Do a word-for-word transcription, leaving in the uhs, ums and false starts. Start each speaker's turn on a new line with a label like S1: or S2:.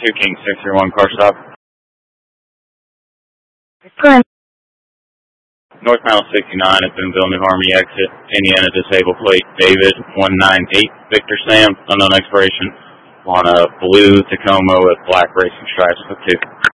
S1: two King six three one car stop.
S2: Current.
S1: North Mountain sixty-nine at Boonville, New Harmony exit. Indiana disabled plate David one nine eight Victor Sam, unknown expiration, on a blue Tacoma with black racing stripes with two.